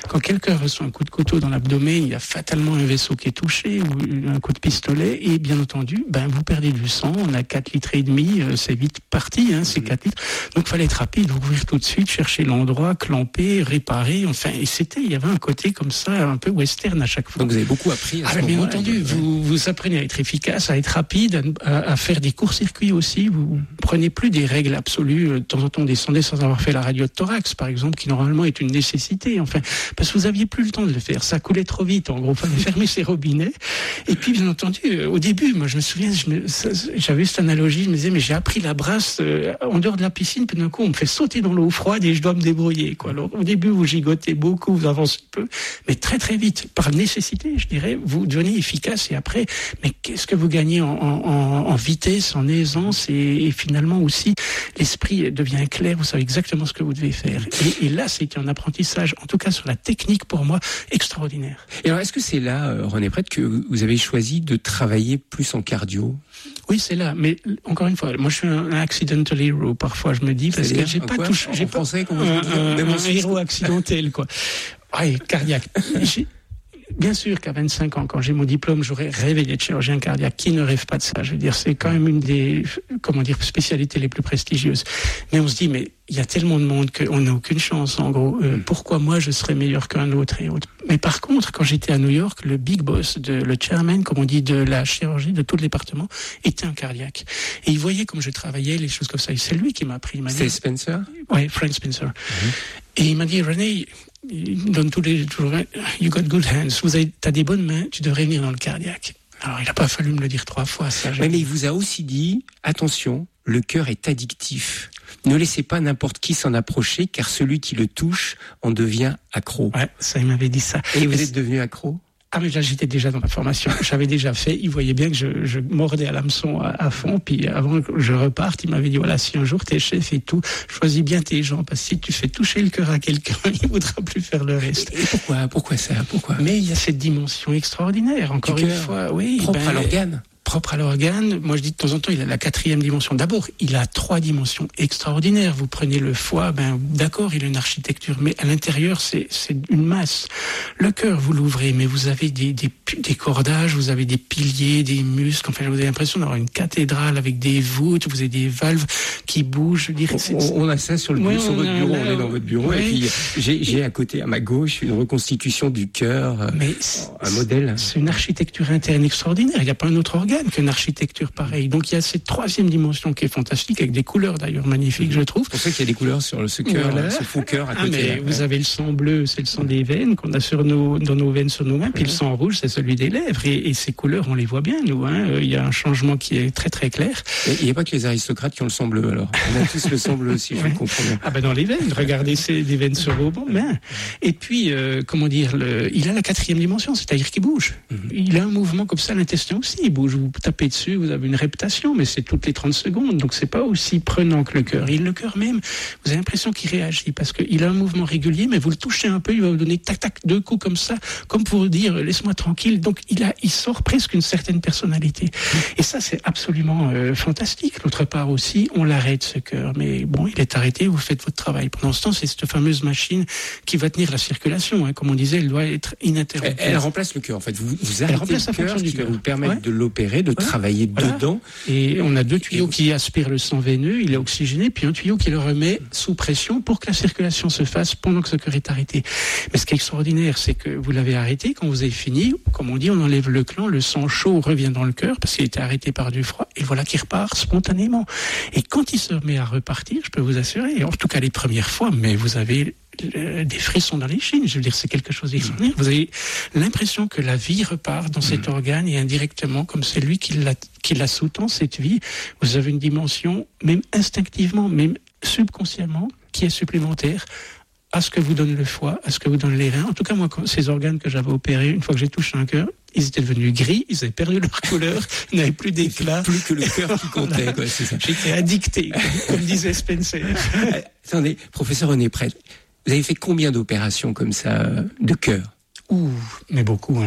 Quand quelqu'un reçoit un coup de couteau dans l'abdomen, il y a fatalement un vaisseau qui est touché ou un coup de pistolet et bien entendu, vous perdez du sang. On a 4 litres et demi, c'est vite parti, c'est 4 litres. Donc il fallait être rapide, ouvrir tout de suite, chercher l'endroit, clamper, réparer. Enfin, et il y avait un côté comme ça, un peu western à chaque fois. Donc vous avez beaucoup appris à ce moment-là. Bien entendu, ouais. vous apprenez à être efficace, à être rapide, à faire des courts-circuits aussi. Vous prenez plus des règles absolues. De temps en temps, on descendait sans avoir fait la radio de thorax, par exemple, qui normalement est une nécessité. Enfin, parce que vous aviez plus le temps de le faire. Ça coulait trop vite. En gros, fallait fermer ses robinets. Et puis, bien entendu, au début, moi, je me souviens, j'avais cette analogie. Je me disais, mais j'ai appris la brasse en dehors de la piscine. Puis d'un coup, on me fait sauter dans l'eau froide et je dois me débrouiller, quoi. Alors, au début, vous gigotez beaucoup, vous avancez peu, mais très très vite, par nécessité, je dirais, vous devenez efficace. Et après, mais qu'est-ce que vous gagnez en vitesse, en aisance et finalement aussi, l'esprit devient clair. Vous savez exactement ce que vous devez faire. Et là, c'est un apprentissage, en tout cas sur la technique pour moi, extraordinaire. Et alors, est-ce que c'est là, René Prêtre, que vous avez choisi de travailler plus en cardio? Oui, c'est là. Mais encore une fois, moi, je suis un accidental hero. Parfois, je me dis parce que j'ai pas touché, j'ai pas un héros accidentel, quoi. Ouais, cardiaque. Bien sûr qu'à 25 ans, quand j'ai mon diplôme, j'aurais rêvé d'être chirurgien cardiaque. Qui ne rêve pas de ça? Je veux dire, c'est quand même une des, spécialités les plus prestigieuses. Mais on se dit, mais il y a tellement de monde qu'on n'a aucune chance, en gros. Pourquoi moi, je serais meilleur qu'un autre et autres? Mais par contre, quand j'étais à New York, le big boss, le chairman, comme on dit, de la chirurgie, de tout le département, était un cardiaque. Et il voyait comme je travaillais, les choses comme ça. Et c'est lui qui m'a appris. C'est Spencer? Oui, Frank Spencer. Et il m'a dit, René, il donne toujours, you got good hands, t'as des bonnes mains, tu devrais venir dans le cardiaque. Alors, il n'a pas fallu me le dire 3 fois, ça. Mais il vous a aussi dit, attention, le cœur est addictif. Ne laissez pas n'importe qui s'en approcher, car celui qui le touche en devient accro. Ouais, ça, il m'avait dit ça. Et vous êtes devenu accro? Ah, mais là, j'étais déjà dans la formation. J'avais déjà fait. Il voyait bien que je mordais à l'hameçon à fond. Puis avant que je reparte, il m'avait dit, voilà, si un jour t'es chef et tout, choisis bien tes gens. Parce que si tu fais toucher le cœur à quelqu'un, il voudra plus faire le reste. Et pourquoi ça? Pourquoi? Mais il y a cette dimension extraordinaire, encore une fois. Oui. Propre à l'organe. Propre à l'organe. Moi, je dis de temps en temps, il a la 4e dimension. D'abord, il a 3 dimensions extraordinaires. Vous prenez le foie, d'accord, il a une architecture, mais à l'intérieur, c'est une masse. Le cœur, vous l'ouvrez, mais vous avez des cordages, vous avez des piliers, des muscles. Enfin, vous avez l'impression d'avoir une cathédrale avec des voûtes, vous avez des valves qui bougent. Je veux dire, on a ça sur votre bureau. On est dans votre bureau. Ouais. Et puis, j'ai à côté, à ma gauche, une reconstitution du cœur, un modèle. C'est une architecture interne extraordinaire. Il n'y a pas un autre organe qu'une architecture pareille. Donc il y a cette 3e dimension qui est fantastique, avec des couleurs d'ailleurs magnifiques, je trouve. C'est pour ça qu'il y a des couleurs sur ce cœur, ce faux cœur à côté. Mais vous avez le sang bleu, c'est le sang des veines qu'on a dans nos veines sur nos mains, puis le sang rouge, c'est celui des lèvres. Et ces couleurs, on les voit bien, nous. Il y a un changement qui est très très clair. Il n'y a pas que les aristocrates qui ont le sang bleu, alors. On a tous le sang bleu, si je le comprends bien. Ah dans les veines. Regardez, c'est des veines sur vos mains. Et puis, il a la 4e dimension, c'est-à-dire qu'il bouge. Il a un mouvement comme ça, l'intestin aussi, il bouge. Vous tapez dessus, vous avez une répétition, mais c'est toutes les 30 secondes, donc c'est pas aussi prenant que le cœur. Et le cœur même, vous avez l'impression qu'il réagit, parce qu'il a un mouvement régulier, mais vous le touchez un peu, il va vous donner tac-tac, 2 coups comme ça, comme pour vous dire, laisse-moi tranquille. Donc il sort presque une certaine personnalité. Et ça, c'est absolument fantastique. D'autre part aussi, on l'arrête, ce cœur. Mais bon, il est arrêté, vous faites votre travail. Pendant ce temps, c'est cette fameuse machine qui va tenir la circulation. Comme on disait, elle doit être ininterrompue. Elle remplace le cœur, en fait. Vous arrêtez le cœur qui va vous permettre de l'opérer, de travailler dedans. Et on a 2 tuyaux qui aspirent le sang veineux, il est oxygéné, puis un tuyau qui le remet sous pression pour que la circulation se fasse pendant que ce cœur est arrêté. Mais ce qui est extraordinaire, c'est que vous l'avez arrêté, quand vous avez fini, comme on dit, on enlève le clan, le sang chaud revient dans le cœur parce qu'il était arrêté par du froid, et voilà qu'il repart spontanément. Et quand il se met à repartir, je peux vous assurer, en tout cas les premières fois, mais vous avez des frissons dans les chines, je veux dire, c'est quelque chose d'extraordinaire. Vous avez l'impression que la vie repart dans cet organe, et indirectement, comme c'est lui qui la sous-tend, cette vie, vous avez une dimension, même instinctivement, même subconsciemment, qui est supplémentaire à ce que vous donne le foie, à ce que vous donne les reins. En tout cas, moi, ces organes que j'avais opérés, une fois que j'ai touché un cœur, ils étaient devenus gris, ils avaient perdu leur couleur, ils n'avaient plus d'éclat. Plus que le cœur qui comptait, quoi, c'est ça. J'étais addicté, comme disait Spencer. Attendez, professeur René Prêtre, vous avez fait combien d'opérations comme ça, de cœur? Mais beaucoup,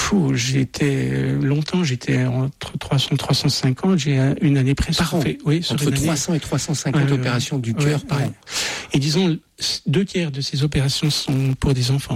longtemps, j'étais entre 300 et 350, j'ai une année presque. Par an? Oui, entre 300 et 350 opérations du cœur par an. Et disons, 2 tiers de ces opérations sont pour des enfants.